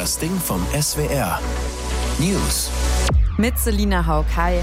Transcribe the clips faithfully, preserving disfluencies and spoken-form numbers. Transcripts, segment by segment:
Das Ding vom S W R. News. Mit Selina Haug. Hi.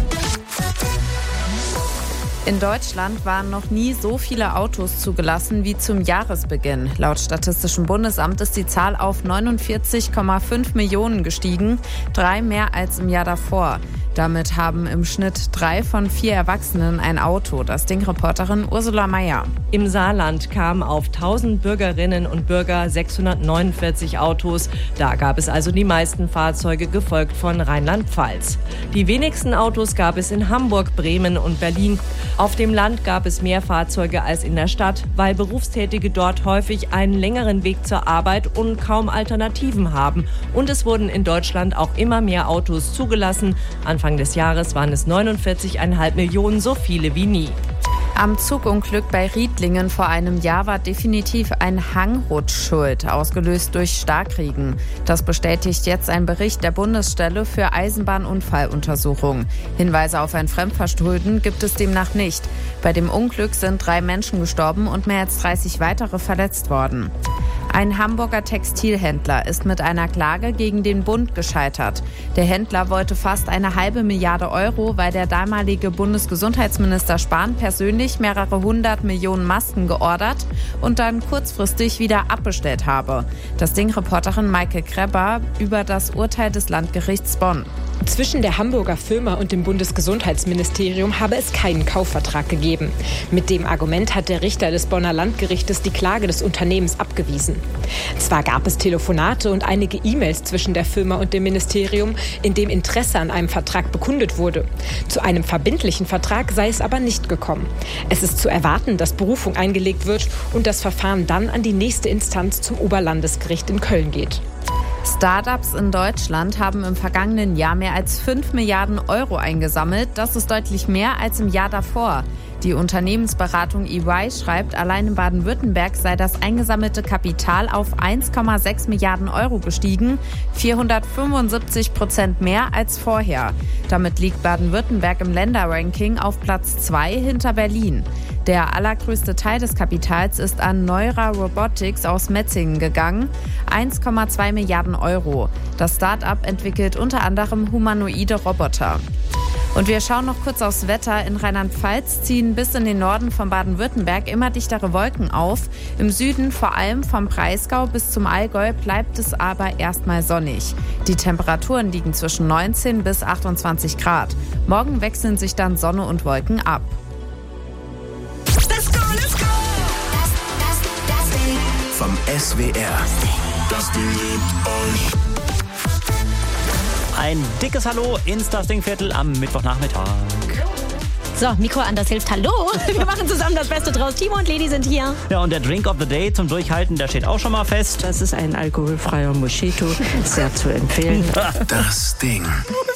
In Deutschland waren noch nie so viele Autos zugelassen wie zum Jahresbeginn. Laut Statistischem Bundesamt ist die Zahl auf neunundvierzig Komma fünf Millionen gestiegen, drei mehr als im Jahr davor. Damit haben im Schnitt drei von vier Erwachsenen ein Auto. Das Ding-Reporterin Ursula Meier. Im Saarland kamen auf tausend Bürgerinnen und Bürger sechshundertneunundvierzig Autos. Da gab es also die meisten Fahrzeuge, gefolgt von Rheinland-Pfalz. Die wenigsten Autos gab es in Hamburg, Bremen und Berlin. Auf dem Land gab es mehr Fahrzeuge als in der Stadt, weil Berufstätige dort häufig einen längeren Weg zur Arbeit und kaum Alternativen haben. Und es wurden in Deutschland auch immer mehr Autos zugelassen. Anfang des Jahres waren es neunundvierzig Komma fünf Millionen, so viele wie nie. Am Zugunglück bei Riedlingen vor einem Jahr war definitiv ein Hangrutsch schuld, ausgelöst durch Starkregen. Das bestätigt jetzt ein Bericht der Bundesstelle für Eisenbahnunfalluntersuchung. Hinweise auf ein Fremdverschulden gibt es demnach nicht. Bei dem Unglück sind drei Menschen gestorben und mehr als dreißig weitere verletzt worden. Ein Hamburger Textilhändler ist mit einer Klage gegen den Bund gescheitert. Der Händler wollte fast eine halbe Milliarde Euro, weil der damalige Bundesgesundheitsminister Spahn persönlich mehrere hundert Millionen Masken geordert und dann kurzfristig wieder abbestellt habe. Das Ding-Reporterin Maike Kreber über das Urteil des Landgerichts Bonn. Zwischen der Hamburger Firma und dem Bundesgesundheitsministerium habe es keinen Kaufvertrag gegeben. Mit dem Argument hat der Richter des Bonner Landgerichtes die Klage des Unternehmens abgewiesen. Zwar gab es Telefonate und einige E-Mails zwischen der Firma und dem Ministerium, in dem Interesse an einem Vertrag bekundet wurde. Zu einem verbindlichen Vertrag sei es aber nicht gekommen. Es ist zu erwarten, dass Berufung eingelegt wird und das Verfahren dann an die nächste Instanz zum Oberlandesgericht in Köln geht. Startups in Deutschland haben im vergangenen Jahr mehr als fünf Milliarden Euro eingesammelt. Das ist deutlich mehr als im Jahr davor. Die Unternehmensberatung E Y schreibt, allein in Baden-Württemberg sei das eingesammelte Kapital auf eins Komma sechs Milliarden Euro gestiegen, vierhundertfünfundsiebzig Prozent mehr als vorher. Damit liegt Baden-Württemberg im Länderranking auf Platz zwei hinter Berlin. Der allergrößte Teil des Kapitals ist an Neura Robotics aus Metzingen gegangen, eins Komma zwei Milliarden Euro. Das Start-up entwickelt unter anderem humanoide Roboter. Und wir schauen noch kurz aufs Wetter. In Rheinland-Pfalz ziehen bis in den Norden von Baden-Württemberg immer dichtere Wolken auf. Im Süden, vor allem vom Breisgau bis zum Allgäu, bleibt es aber erstmal sonnig. Die Temperaturen liegen zwischen neunzehn bis achtundzwanzig Grad. Morgen wechseln sich dann Sonne und Wolken ab. Let's go, let's go! Das, das, das Ding vom S W R. Das Ding liebt euch. Ein dickes Hallo ins Das Ding-Viertel am Mittwochnachmittag. So, Mikro anders hilft. Hallo, wir machen zusammen das Beste draus. Timo und Leni sind hier. Ja, und der Drink of the Day zum Durchhalten, der steht auch schon mal fest. Das ist ein alkoholfreier Mojito, sehr zu empfehlen. Das Ding.